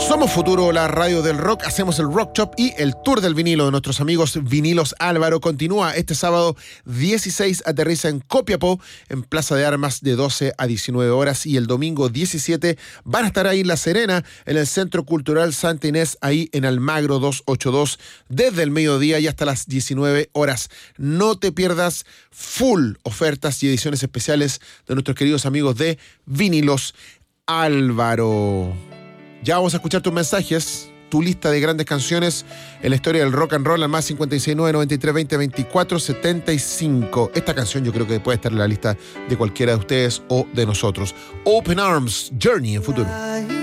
Somos Futuro, la radio del rock. Hacemos el Rock Shop y el tour del vinilo de nuestros amigos Vinilos Álvaro. Continúa este sábado 16, aterriza en Copiapó, en Plaza de Armas, de 12 a 19 horas. Y el domingo 17 van a estar ahí en La Serena, en el Centro Cultural Santa Inés, ahí en Almagro 282, desde el mediodía y hasta las 19 horas. No te pierdas full ofertas y ediciones especiales de nuestros queridos amigos de Vinilos Álvaro. Ya vamos a escuchar tus mensajes, tu lista de grandes canciones en la historia del rock and roll, al más 569 93 20 24 75. Esta canción yo creo que puede estar en la lista de cualquiera de ustedes o de nosotros. Open Arms, Journey en Futuro.